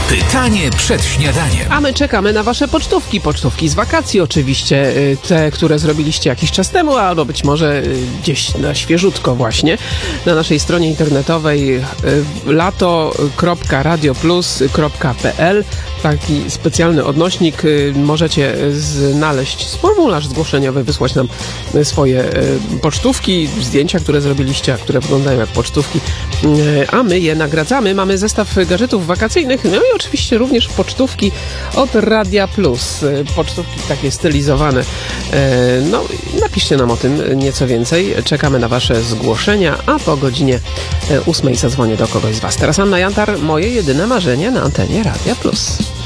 Pytanie przed śniadaniem. A my czekamy na wasze pocztówki z wakacji oczywiście, te, które zrobiliście jakiś czas temu, albo być może gdzieś na świeżutko właśnie, na naszej stronie internetowej lato.radioplus.pl. Taki specjalny odnośnik, możecie znaleźć formularz zgłoszeniowy, wysłać nam swoje pocztówki, zdjęcia, które zrobiliście, a które wyglądają jak pocztówki, a my je nagradzamy. Mamy zestaw gadżetów wakacyjnych, no i oczywiście również pocztówki od Radia Plus. Pocztówki takie stylizowane. No, napiszcie nam o tym nieco więcej. Czekamy na wasze zgłoszenia, a po godzinie 8 zadzwonię do kogoś z was. Teraz Anna Jantar, moje jedyne marzenie na antenie Radia Plus.